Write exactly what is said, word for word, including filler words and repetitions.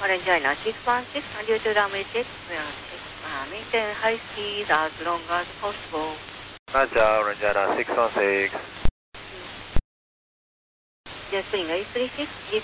Orange China six one six, due to runway six, we are uh, maintain high speed as long as possible. Roger, Orange China six one six. Just bring eight three six.